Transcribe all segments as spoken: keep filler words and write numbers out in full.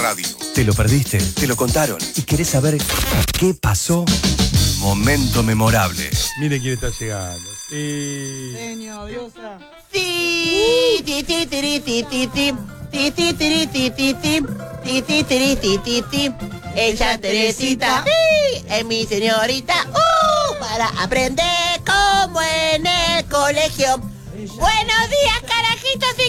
radio. ¿Te lo perdiste? ¿Te lo contaron? ¿Y querés saber qué pasó? Momento memorable. Mire quién está llegando. Sí. Genio, diosa. Sí, ti, ti, tiri, ti, ti, ti. Ti, ti, tiri, ti, ti, ti. Ti, ti, tiri, ti, ti, ti. Ella Teresita, sí, es mi señorita, uh, para aprender como en el colegio. Buenos días, carajitos y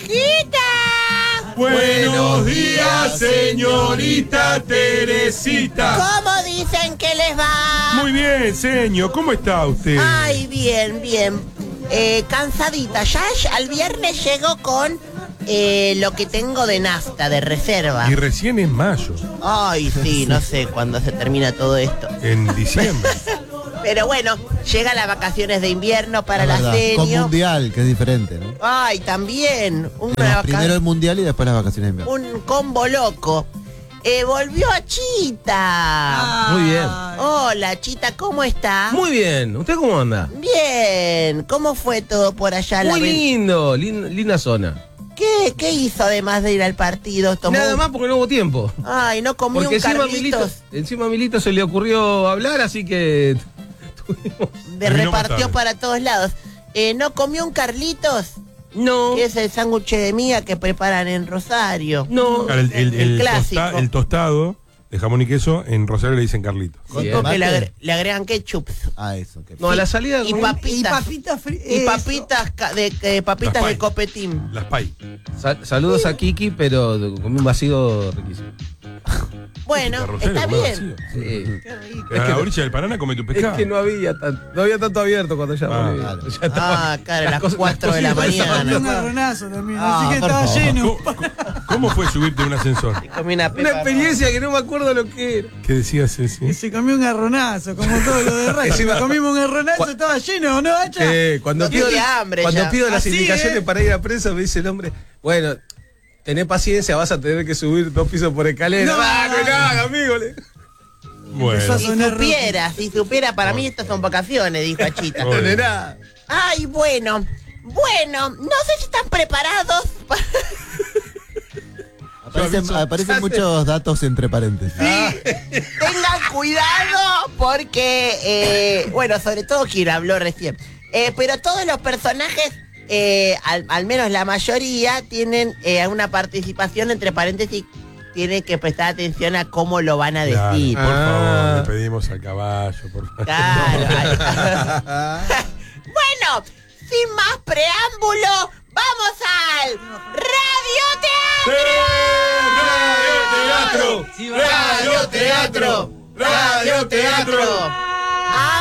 carajitas. Buenos días, señorita Teresita. ¿Cómo dicen que les va? Muy bien, señor. ¿Cómo está usted? Ay, bien, bien. Eh, cansadita. Ya al viernes llego con eh, lo que tengo de nafta, de reserva. Y recién es mayo. Ay, sí, no sé cuándo se termina todo esto. En diciembre. Pero bueno, llegan las vacaciones de invierno para la Con senio. mundial, que es diferente, ¿no? Ay, también. Una Tenemos vaca- primero el mundial y después las vacaciones de invierno. un combo loco. Eh, volvió a Chita. Muy bien. Hola, Chita, ¿cómo está? Muy bien. ¿Usted cómo anda? Bien. ¿Cómo fue todo por allá? La Muy ven- lindo, lin- linda zona. ¿Qué, ¿Qué hizo además de ir al partido? ¿Tomó Nada un- más porque no hubo tiempo. Ay, no comió Porque un encima a, Milito, Carlitos. encima a Milito se le ocurrió hablar, así que tuvimos... De Terminó más repartió tarde. para todos lados. Eh, ¿No comió un Carlitos? No, Que es el sándwich de miga que preparan en Rosario. no. Claro, el, el- El el clásico. tosta- el tostado de jamón y queso en Rosario le dicen Carlitos. Con Sí, todo que le, ¿Mate? agre- le agregan ketchup. Ah, eso. Que... No, a la salida... Y comí- papitas. Y papitas fritas. Y papitas ca- de, eh, papitas Las de pay. copetín. Las pay. Sal- saludos a Kiki, pero comí un vacío riquísimo. Bueno, De Rosario, está comer bien. vacío. Sí. Qué rico. A la orilla del Paraná come tu pescado. Es que no había, tan- no había tanto abierto cuando ya Ah, volví. claro. Ya estaba- Ah, claro, a las cosas- cuatro de la cositas mañana. estaban- Un garronazo también. Ah, así que por estaba favor. lleno. ¿Cómo, cómo fue subirte a un ascensor? Comí una, Una pepa, experiencia que no me acuerdo lo que era. ¿Qué decías, Y Ceci? se comió un garronazo, como todo lo de Racing. Encima- Comimos un garronazo, Cu- estaba lleno, ¿no, Hacha? Eh, cuando No pido, tenía hambre cuando ya. pido las Así, indicaciones ¿eh? para ir a prensa, me dice el hombre, bueno, tené paciencia, vas a tener que subir dos pisos por escalera. No, ah, no, no, no, haga, amigo. le- Bueno. Si supiera, si supiera, para mí estas son vacaciones, dijo Achita. Bueno. No, de nada. Ay, bueno. Bueno, no sé si están preparados para... Aparecen, Yo aviso- aparecen muchos datos entre paréntesis. Tengan cuidado porque, eh, bueno, sobre todo quien habló recién. Eh, pero todos los personajes, eh, al, al menos la mayoría, tienen eh, una participación, entre paréntesis, tienen que prestar atención a cómo lo van a Claro, decir. por Ah. favor, le pedimos al caballo, por favor. Claro. Bueno, sin más preámbulo, vamos al radioteatro. ¡Radio teatro! ¡Radio teatro! ¡Radio teatro!